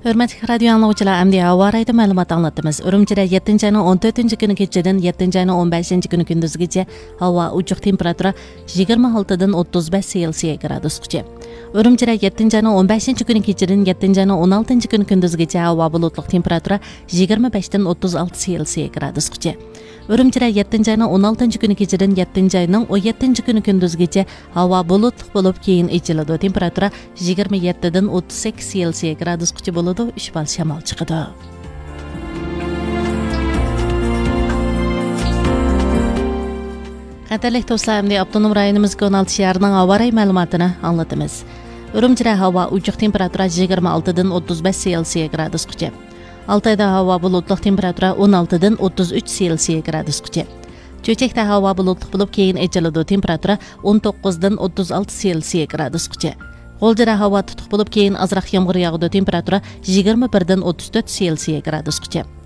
Hörmətli radio anlıqçılar, əmdi hava rayda məlumat anlatdığımız. Ürümçidə 7-ci ayının 14-cü günü keçədən 7-ci ayının 15-ci günü gündüzgəcə hava ucuq temperatura 26-dan 35 Selsiya gradusqacha. Ürümçidə 7-ci ayının 15-ci günü keçədən 7-ci ayının 16-cı günü gündüzgəcə hava bulutluq temperatura 25-dan 36 Selsiya gradusqacha. Ürümçidə 7-ci ayının 16-cı günü keçədən 7-ci ayının 17-ci günü gündüzgəcə hava bulutluq olub keyin içiladi. Temperatura 27-dan 38 Selsiya gradusqacha bo'ladi. 3 bal shamol chiqadi. Qatarlik do'stlar, endi avtonom rayonimizga 16 shaharning havo rayi ma'lumotini anglatamiz. Ürümchida havo uchuq temperatura 26dan 35 Selsiya gradusgacha. Altayda havo bulutluq temperatura 16dan 33 Selsiya gradusgacha. Cho'chakda havo bulutluq bo'lib keyin echiladi. Temperatura 19dan 36 Selsiya gradusgacha. G'o'ljada havo tutuq bo'lib keyin azroq yomg'ir yog'adi. Temperatura 21dan 34 Selsiya gradusgacha.